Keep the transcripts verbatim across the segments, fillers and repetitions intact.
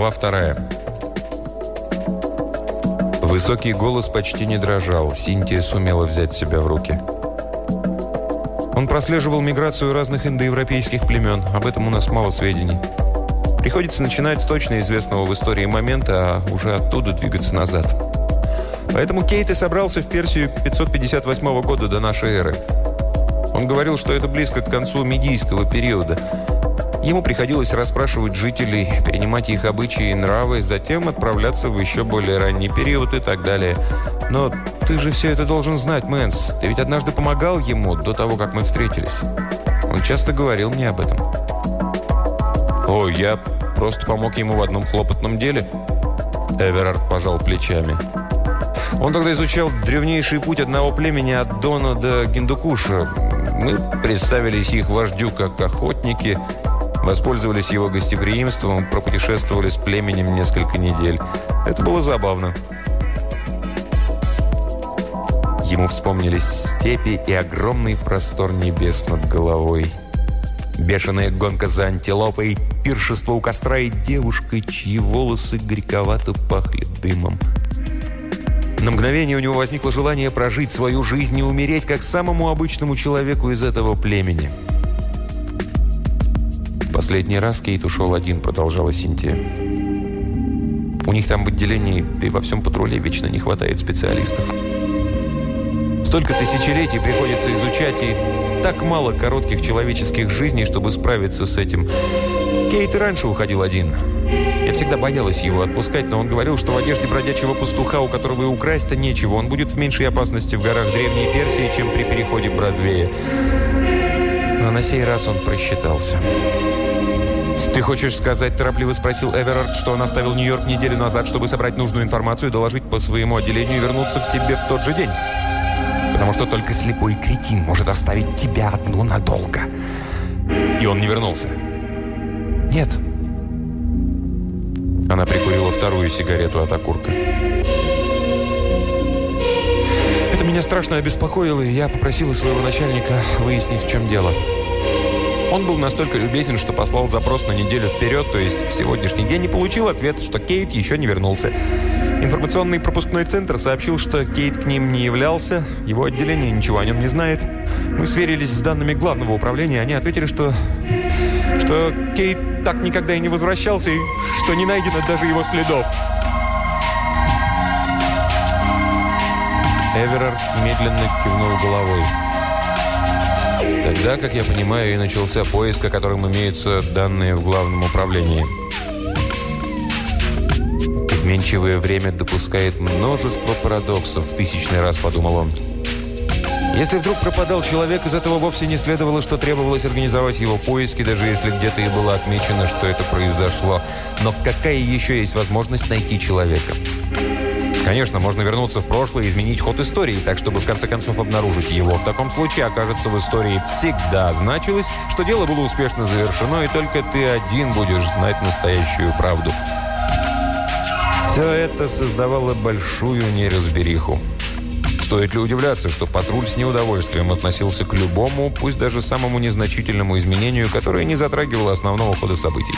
Глава вторая. Высокий голос почти не дрожал. Синтия сумела взять себя в руки. Он прослеживал миграцию разных индоевропейских племен. Об этом у нас мало сведений. Приходится начинать с точно известного в истории момента, а уже оттуда двигаться назад. Поэтому Кейт и собрался в Персию пятьсот пятьдесят восьмого года до нашей эры. Он говорил, что это близко к концу медийского периода. Ему приходилось расспрашивать жителей, перенимать их обычаи и нравы, затем отправляться в еще более ранний период и так далее. Но ты же все это должен знать, Мэнс. Ты ведь однажды помогал ему до того, как мы встретились. Он часто говорил мне об этом. О, я просто помог ему в одном хлопотном деле. Эверард пожал плечами. Он тогда изучал древнейший путь одного племени от Дона до Гиндукуша. Мы представились их вождю как охотники, воспользовались его гостеприимством, пропутешествовали с племенем несколько недель. Это было забавно. Ему вспомнились степи и огромный простор небес над головой. Бешеная гонка за антилопой, пиршество у костра и девушка, чьи волосы горьковато пахли дымом. На мгновение у него возникло желание прожить свою жизнь и умереть, как самому обычному человеку из этого племени. Последний раз Кейт ушел один, продолжала Синтия. У них там в отделении, да и во всем патруле вечно не хватает специалистов. Столько тысячелетий приходится изучать, и так мало коротких человеческих жизней, чтобы справиться с этим. Кейт и раньше уходил один. Я всегда боялась его отпускать, но он говорил, что в одежде бродячего пастуха, у которого и украсть-то нечего, он будет в меньшей опасности в горах Древней Персии, чем при переходе Бродвея. Но на сей раз он просчитался. «Ты хочешь сказать, — торопливо спросил Эверард, — что он оставил Нью-Йорк неделю назад, чтобы собрать нужную информацию, доложить по своему отделению и вернуться к тебе в тот же день? Потому что только слепой кретин может оставить тебя одну надолго». И он не вернулся? Нет. Она прикурила вторую сигарету от окурка. Это меня страшно обеспокоило, и я попросила своего начальника выяснить, в чем дело. Он был настолько любезен, что послал запрос на неделю вперед, то есть в сегодняшний день, и получил ответ, что Кейт еще не вернулся. Информационный пропускной центр сообщил, что Кейт к ним не являлся, его отделение ничего о нем не знает. Мы сверились с данными главного управления, они ответили, что, что Кейт так никогда и не возвращался, и что не найдено даже его следов. Эверард медленно кивнул головой. Тогда, как я понимаю, и начался поиск, о котором имеются данные в главном управлении. Изменчивое время допускает множество парадоксов, в тысячный раз подумал он. Если вдруг пропадал человек, из этого вовсе не следовало, что требовалось организовать его поиски, даже если где-то и было отмечено, что это произошло. Но какая еще есть возможность найти человека? Конечно, можно вернуться в прошлое и изменить ход истории, так, чтобы в конце концов обнаружить его. В таком случае окажется, в истории всегда значилось, что дело было успешно завершено, и только ты один будешь знать настоящую правду. Все это создавало большую неразбериху. Стоит ли удивляться, что патруль с неудовольствием относился к любому, пусть даже самому незначительному изменению, которое не затрагивало основного хода событий.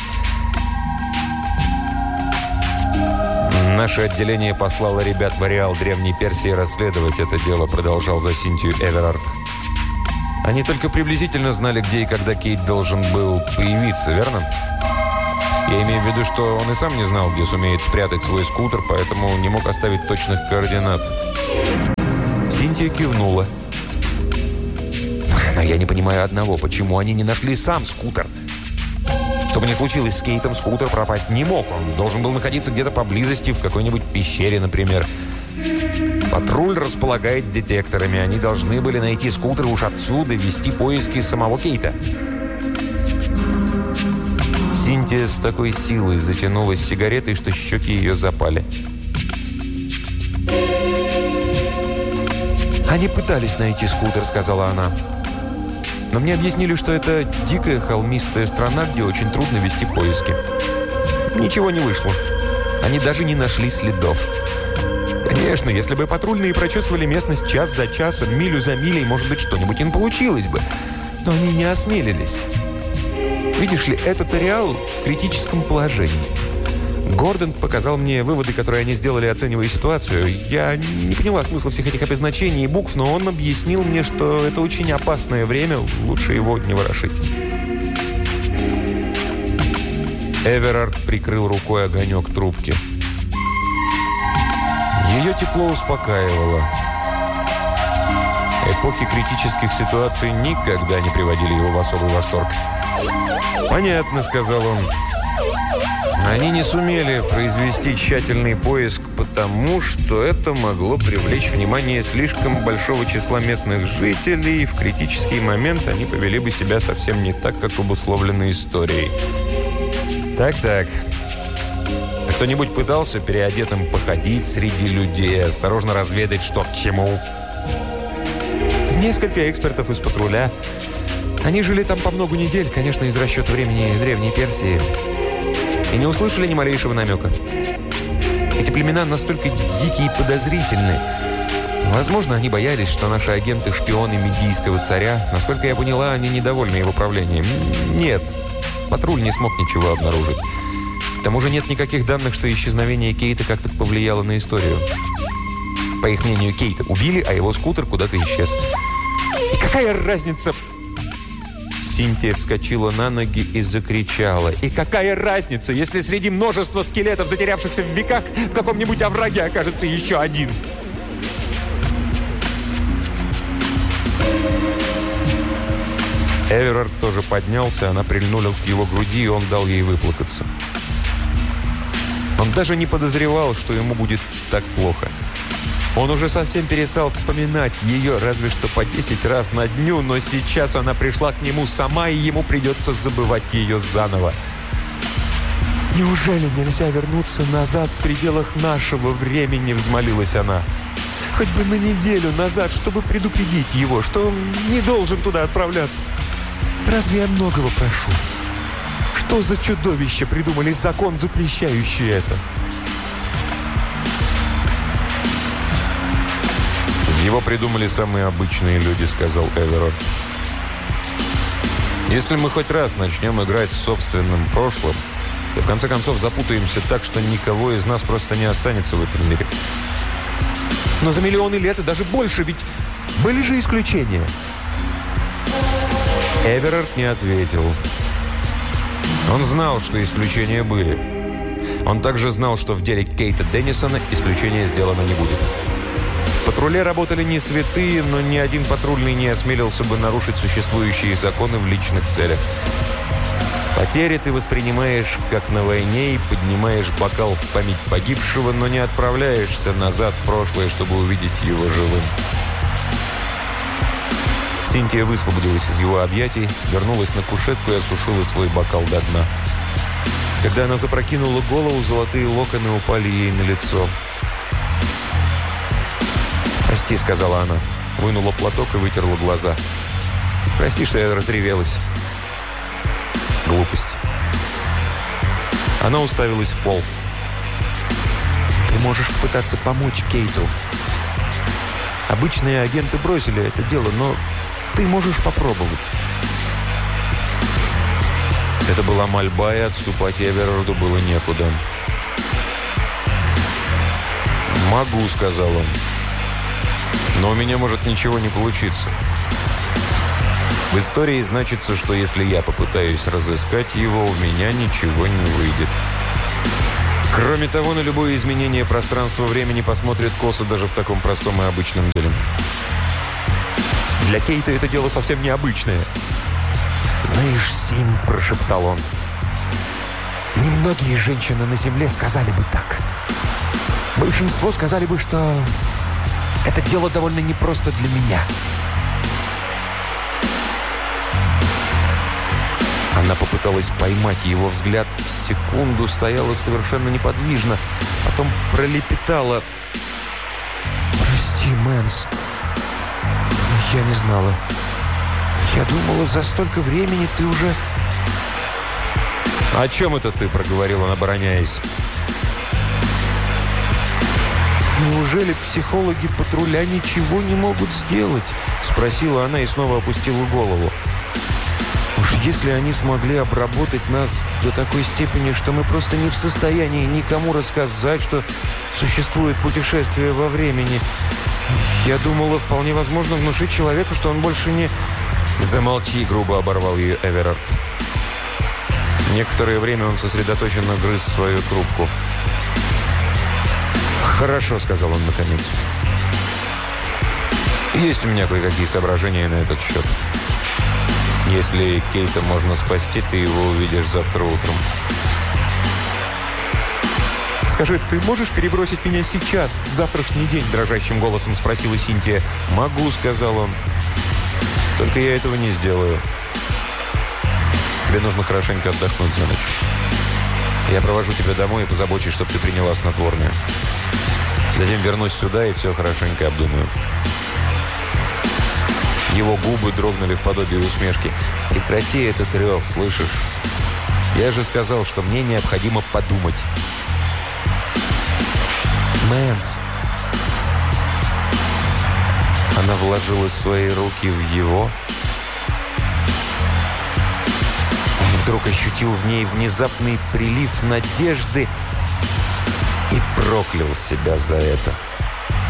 «Наше отделение послало ребят в ареал Древней Персии расследовать это дело», продолжал за Синтию Эверард. «Они только приблизительно знали, где и когда Кейт должен был появиться, верно? Я имею в виду, что он и сам не знал, где сумеет спрятать свой скутер, поэтому не мог оставить точных координат». Синтия кивнула. «Но я не понимаю одного, почему они не нашли сам скутер? Что бы ни случилось с Кейтом, скутер пропасть не мог. Он должен был находиться где-то поблизости, в какой-нибудь пещере, например. Патруль располагает детекторами. Они должны были найти скутер уж отсюда, вести поиски самого Кейта». Синтия с такой силой затянулась сигаретой, что щеки ее запали. «Они пытались найти скутер», — сказала она. «Но мне объяснили, что это дикая холмистая страна, где очень трудно вести поиски. Ничего не вышло. Они даже не нашли следов. Конечно, если бы патрульные прочесывали местность час за часом, милю за милей, может быть, что-нибудь им получилось бы. Но они не осмелились. Видишь ли, этот ареал в критическом положении. Гордон показал мне выводы, которые они сделали, оценивая ситуацию. Я не поняла смысла всех этих обозначений и букв, но он объяснил мне, что это очень опасное время, лучше его не ворошить. Эверард прикрыл рукой огонек трубки. Ее тепло успокаивало. Эпохи критических ситуаций никогда не приводили его в особый восторг. «Понятно», — сказал он. «Они не сумели произвести тщательный поиск, потому что это могло привлечь внимание слишком большого числа местных жителей, и в критический момент они повели бы себя совсем не так, как обусловлено историей». «Так-так. Кто-нибудь пытался переодетым походить среди людей, осторожно разведать, что к чему?» «Несколько экспертов из патруля. Они жили там по много недель, конечно, из расчета времени Древней Персии. И не услышали ни малейшего намека. Эти племена настолько дикие и подозрительны. Возможно, они боялись, что наши агенты – шпионы медийского царя. Насколько я поняла, они недовольны его правлением. Нет, патруль не смог ничего обнаружить. К тому же нет никаких данных, что исчезновение Кейта как-то повлияло на историю. По их мнению, Кейта убили, а его скутер куда-то исчез. И какая разница?» Синтия вскочила на ноги и закричала. «И какая разница, если среди множества скелетов, затерявшихся в веках, в каком-нибудь овраге окажется еще один?» Эверард тоже поднялся, она прильнула к его груди, и он дал ей выплакаться. Он даже не подозревал, что ему будет так плохо. Он уже совсем перестал вспоминать ее, разве что по десять раз на дню, но сейчас она пришла к нему сама, и ему придется забывать ее заново. «Неужели нельзя вернуться назад в пределах нашего времени?» – взмолилась она. «Хоть бы на неделю назад, чтобы предупредить его, что он не должен туда отправляться. Разве я многого прошу? Что за чудовище придумали закон, запрещающий это?» «Его придумали самые обычные люди», — сказал Эверард. «Если мы хоть раз начнем играть с собственным прошлым, то в конце концов запутаемся так, что никого из нас просто не останется в этом мире». «Но за миллионы лет и даже больше, ведь были же исключения». Эверард не ответил. Он знал, что исключения были. Он также знал, что в деле Кейта Деннисона исключения сделано не будет. В патруле работали не святые, но ни один патрульный не осмелился бы нарушить существующие законы в личных целях. Потери ты воспринимаешь, как на войне, и поднимаешь бокал в память погибшего, но не отправляешься назад в прошлое, чтобы увидеть его живым. Синтия высвободилась из его объятий, вернулась на кушетку и осушила свой бокал до дна. Когда она запрокинула голову, золотые локоны упали ей на лицо. «Прости», — сказала она. Вынула платок и вытерла глаза. «Прости, что я разревелась». Глупость. Она уставилась в пол. «Ты можешь попытаться помочь Кейту. Обычные агенты бросили это дело, но ты можешь попробовать». Это была мольба, и отступать Эверарду было некуда. «Могу», — сказал он. «Но у меня может ничего не получиться. В истории значится, что если я попытаюсь разыскать его, у меня ничего не выйдет. Кроме того, на любое изменение пространства-времени посмотрят косо даже в таком простом и обычном деле». «Для Кейта это дело совсем необычное». «Знаешь, Сим», – прошептал он, – «немногие женщины на земле сказали бы так. Большинство сказали бы, что это дело довольно непросто для меня». Она попыталась поймать его взгляд, в секунду стояла совершенно неподвижно, потом пролепетала: «Прости, Мэнс, я не знала. Я думала, за столько времени ты уже...» «О чем это ты?» – проговорил он, обороняясь. «Неужели психологи патруля ничего не могут сделать?» – спросила она и снова опустила голову. «Уж если они смогли обработать нас до такой степени, что мы просто не в состоянии никому рассказать, что существует путешествие во времени, я думала, вполне возможно внушить человеку, что он больше не... «Замолчи!» – грубо оборвал ее Эверард. Некоторое время он сосредоточенно грыз свою трубку. «Хорошо», – сказал он наконец. «Есть у меня кое-какие соображения на этот счет. Если Кейта можно спасти, ты его увидишь завтра утром». «Скажи, ты можешь перебросить меня сейчас, в завтрашний день?» – дрожащим голосом спросила Синтия. «Могу», – сказал он. «Только я этого не сделаю. Тебе нужно хорошенько отдохнуть за ночь. Я провожу тебя домой и позабочусь, чтобы ты приняла снотворное. Затем вернусь сюда и все хорошенько обдумаю». Его губы дрогнули в подобии усмешки. «Прекрати этот рев, слышишь? Я же сказал, что мне необходимо подумать». «Мэнс». Она вложила свои руки в его. Он вдруг ощутил в ней внезапный прилив надежды и проклял себя за это.